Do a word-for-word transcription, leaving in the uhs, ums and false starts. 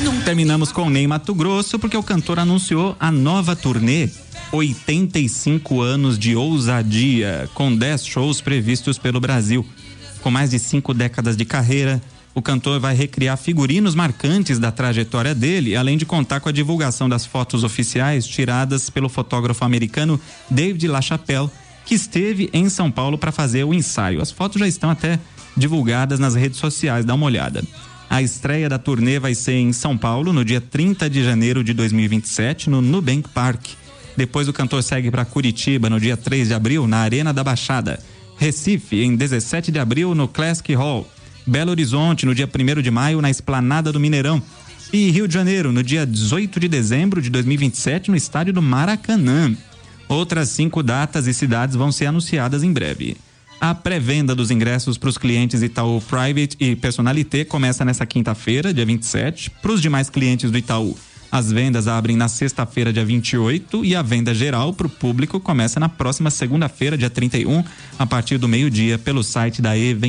Terminamos com Ney Matogrosso porque o cantor anunciou a nova turnê oitenta e cinco anos de ousadia, com dez shows previstos pelo Brasil. Com mais de cinco décadas de carreira, o cantor vai recriar figurinos marcantes da trajetória dele, além de contar com a divulgação das fotos oficiais tiradas pelo fotógrafo americano David LaChapelle, que esteve em São Paulo para fazer o ensaio. As fotos já estão até divulgadas nas redes sociais, dá uma olhada. A estreia da turnê vai ser em São Paulo, no dia trinta de janeiro de dois mil e vinte e sete, no Nubank Park. Depois o cantor segue para Curitiba, no dia três de abril, na Arena da Baixada. Recife, em dezessete de abril, no Classic Hall. Belo Horizonte, no dia primeiro de maio, na Esplanada do Mineirão. E Rio de Janeiro, no dia dezoito de dezembro de dois mil e vinte e sete, no estádio do Maracanã. Outras cinco datas e cidades vão ser anunciadas em breve. A pré-venda dos ingressos para os clientes Itaú Private e Personalité começa nessa quinta-feira, dia vinte e sete. Para os demais clientes do Itaú, as vendas abrem na sexta-feira, dia vinte e oito, e a venda geral para o público começa na próxima segunda-feira, dia trinta e um, a partir do meio-dia, pelo site da Even